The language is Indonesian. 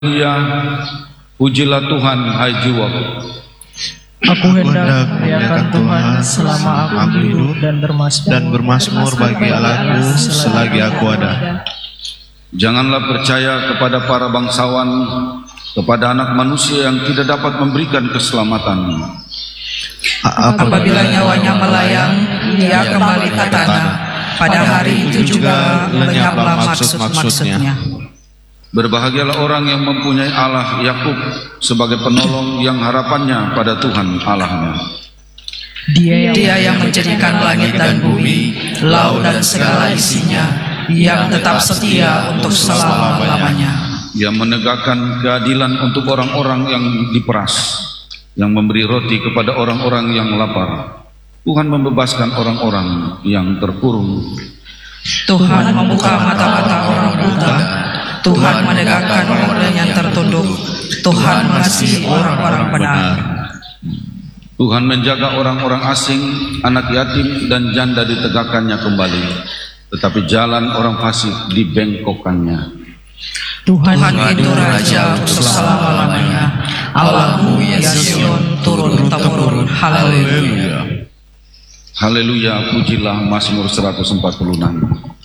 Ya, pujilah Tuhan, hai jiwaku. Aku hendak memuliakan Tuhan selama aku hidup dan bermasmur bagi Allahku selagi aku ada. Janganlah percaya kepada para bangsawan, kepada anak manusia yang tidak dapat memberikan keselamatan. Apabila nyawanya melayang, ia kembali ke tanah. Pada hari itu juga lenyaplah maksud-maksudnya. Berbahagialah orang yang mempunyai Allah Yakub sebagai penolong, yang harapannya pada Tuhan Allahnya. Dia yang menjadikan langit dan bumi, laut dan segala isinya, yang tetap setia untuk selama-lamanya. Yang menegakkan keadilan untuk orang-orang yang diperas, yang memberi roti kepada orang-orang yang lapar. Tuhan membebaskan orang-orang yang terkurung. Tuhan membuka mata-mata orang buta. Tuhan menegakkan orang yang tertunduk. Tuhan mengasihi orang-orang benar. Tuhan menjaga orang-orang asing, anak yatim dan janda ditegakkannya kembali, tetapi jalan orang fasik dibengkokkannya. Tuhan itu Raja untuk selama-lamanya. Allahmu ya Sion turun-temurun. Haleluya. Haleluya, pujilah Mazmur 146.